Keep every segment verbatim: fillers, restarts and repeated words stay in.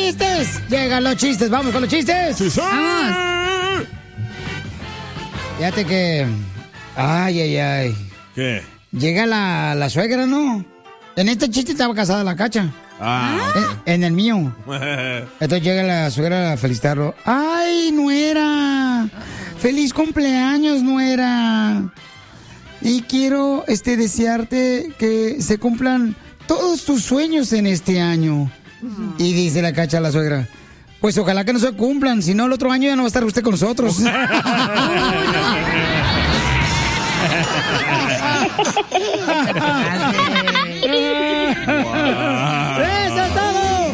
chistes! Llegan los chistes, vamos con los chistes. Sí, sí. Vamos. Fíjate que... Ay, ay, ay. ¿Qué? Llega la, la suegra, ¿no? En este chiste estaba casada la Cacha. Ah. En, en el mío. Entonces llega la suegra a felicitarlo. ¡Ay, nuera! ¡Feliz cumpleaños, nuera! Y quiero este, desearte que se cumplan todos tus sueños en este año. Uh-huh. Y dice la Cacha a la suegra, pues ojalá que no se cumplan, si no el otro año ya no va a estar usted con nosotros. ¡Eso es todo!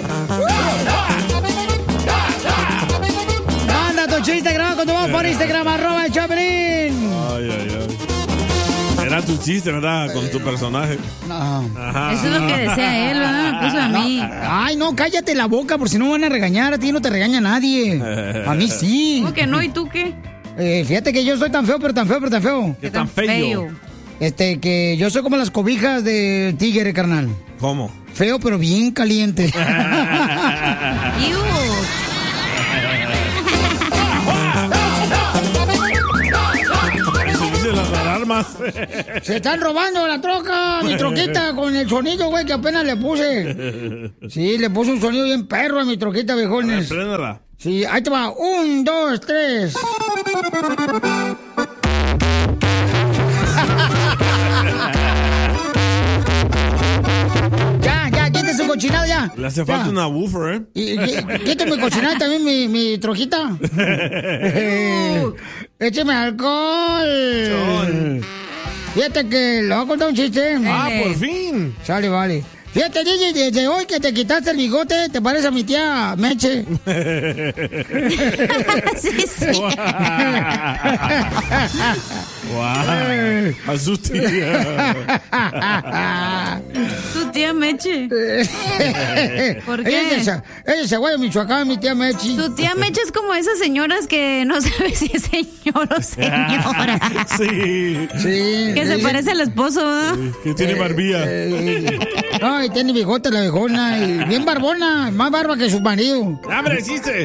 Manda tu chiste grabado con tu voz por Instagram, arroba el Choplin. Ay, ay, ay. Era tu chiste, ¿verdad? Con tu personaje. No. Ajá. Eso es lo que desea él, ¿verdad? Me puso a mí. No. Ay, no, cállate la boca, por si no van a regañar. A ti no te regaña nadie. A mí sí. ¿Cómo que no? ¿Y tú qué? Eh, fíjate que yo soy tan feo, pero tan feo, pero tan feo. ¿Qué tan feo? Este, que yo soy como las cobijas de tigre, carnal. ¿Cómo? Feo, pero bien caliente. Las alarmas. Se están robando la troca, mi troquita, con el sonido, güey, que apenas le puse. Sí, le puse un sonido bien perro a mi troquita, viejones. Préndela. Sí, ahí te va. Un, dos, tres. Ya, ya, quítese su cochinado ya. Le hace falta ya. Una woofer, ¿eh? Y, y, quítame cochinado también mi, mi trojita. Écheme alcohol. Chon. Fíjate que le voy a contar un chiste. Ah, por fin. Sale, vale. Fíjate, D J, desde hoy que te quitaste el bigote, te parece a mi tía Meche. Sí, sí. Wow. A su tía. Tu tía Meche. ¿Por qué? Ella es de Zaguayo, Michoacán, mi tía Meche. Tu tía Meche es como esas señoras que no sabes si es señor o señora. Sí. Sí. Que se sí. parece al esposo, ¿no? Sí, que tiene barbilla. Eh, eh, Ay, tiene bigote la viejona. Y bien barbona, más barba que su marido. ¡Abre, existe!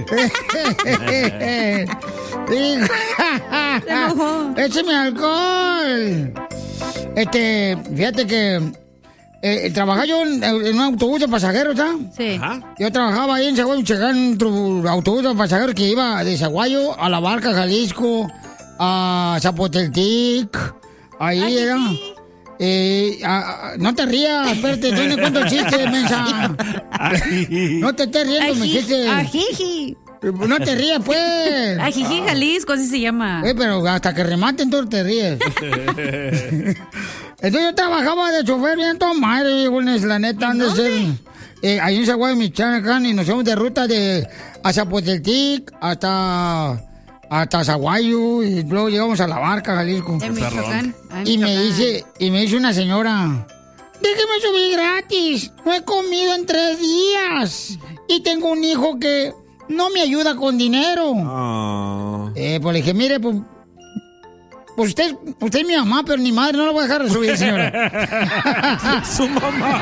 Se enojó. ¡Écheme alcohol! Este, fíjate que eh, trabajaba yo en, en un autobús de pasajeros, ¿sabes? Sí. Ajá. Yo trabajaba ahí en Zaguayo, Michoacán, en otro autobús de pasajeros que iba de Zaguayo a La Barca, Jalisco, a Zapoteltic. Ahí Ay, era. sí. Eh, a, a, no te rías, espérate, estoy me cuento el chiste, mensa. No te estés riendo, mi chiste. Ajiji. No te rías, pues. Ajiji, Jalisco, así se llama. Eh, pero hasta que rematen, tú te ríes. Entonces yo trabajaba de chofer bien todo madre, güey, la neta, han de ser. Eh, ahí en Zaguayo, Michoacán, y nos fuimos de ruta de a Zapoteltic hasta hasta Zaguayo, y luego llegamos a La Barca, Jalisco. En Michoacán. Ah, Y me Michoacán. dice, y me dice una señora, déjeme subir gratis, no he comido en tres días y tengo un hijo que no me ayuda con dinero. Oh. Eh, pues le dije, mire, pues, pues usted, usted es mi mamá, pero ni madre, no la voy a dejar de subir, señora. Su mamá.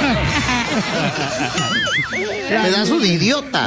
Pedazo de idiota.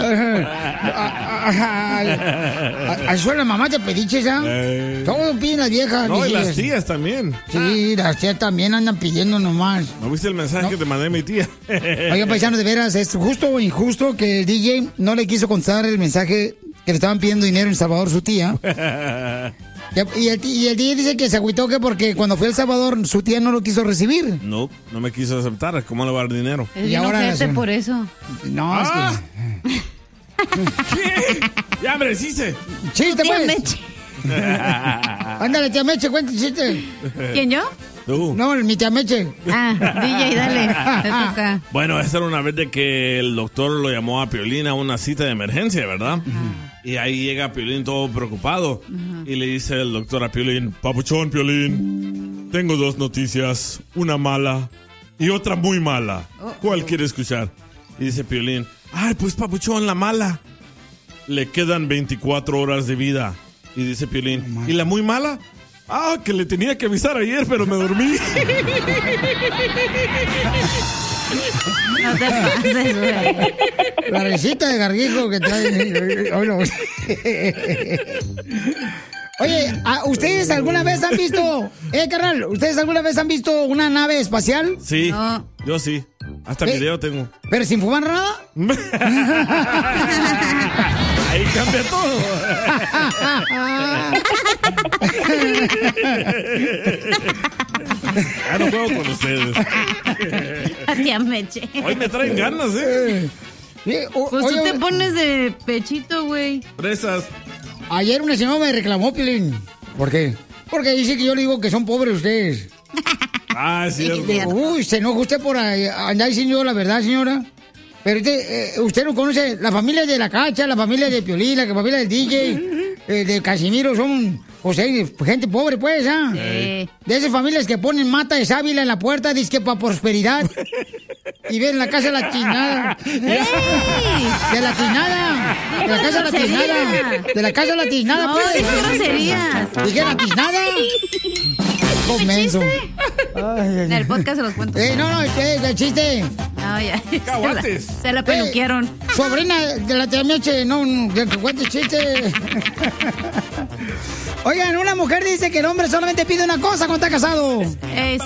Ahí suena la mamá de pediches, ¿ah? Eh. Todos piden las viejas. No, y mis las hijas. tías también. Sí, las tías también andan pidiendo nomás. ¿No viste el mensaje No. que te mandé mi tía? Oiga, paisano, de veras, ¿es justo o injusto que el D J no le quiso contestar el mensaje que le estaban pidiendo dinero en El Salvador su tía? Y el, y el D J dice que se agüitó que porque cuando fue a El Salvador su tía no lo quiso recibir. No, no me quiso aceptar. ¿Cómo le va a dar dinero? Es Y bien ahora ojete la- por eso. No, Ah. es que... ¿Qué? Ya, hombre, chiste. ¡Chiste, Tía pues! Meche. Ándale, tía Meche, cuenta el chiste. ¿Quién, yo? Tú. No, mi tía Meche. Ah, D J, dale. Te toca. Bueno, esa era una vez de que el doctor lo llamó a Piolín a una cita de emergencia, ¿verdad? Y ahí llega Piolín todo preocupado. Y le dice el doctor a Piolín, Papuchón, Piolín, tengo dos noticias, una mala y otra muy mala. ¿Cuál quiere escuchar? Y dice Piolín, ay, pues Papuchón, la mala. Le quedan veinticuatro horas de vida. Y dice Piolín, ¿y la muy mala? Ah, que le tenía que avisar ayer, pero me dormí. No te pases, güey. La risita de garguijo que trae. Oye, ¿ustedes alguna vez han visto, eh, carnal, ¿ustedes alguna vez han visto una nave espacial? Sí, no. Yo sí. Hasta ¿Eh? video tengo. ¿Pero sin fumar nada? Ahí cambia todo. Ya no juego con ustedes. Tía Meche. Hoy me traen ganas, ¿eh? Eh, o- Pues oye, tú te pones de pechito, güey. Presas. ayer una señora me reclamó, Piolín. ¿Por qué? Porque dice que yo le digo que son pobres ustedes. Ah, es cierto. Uy, se enoja usted por ahí, andar diciendo la verdad, señora. Pero usted, eh, usted no conoce la familia de la Cacha, la familia de Piolín, la familia del D J, eh, de Casimiro, son, o sea, gente pobre, pues, ¿ah? Sí. De esas familias que ponen mata de sábila en la puerta, dice que para prosperidad. Y ven la casa de la tiznada. ¡Ey! De la tiznada. De la casa de la tiznada. De la casa de la tiznada, No, pues. dije groserías. Dije la tiznada. Comenzo. En el podcast se los cuento. Eh, no, no, eh, el chiste. No, ya. Caguates. Se la, se la peluquearon. Eh, sobrina de la tía Meche, no, no, que que cuente chiste. Oigan, una mujer dice que el hombre solamente pide una cosa cuando está casado. Eh,